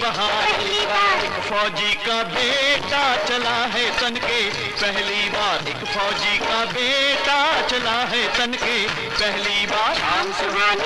बहार, एक फौजी का बेटा चला है तन के पहली बार, एक फौजी का बेटा चला है तन के पहली बार। शाम सुहानी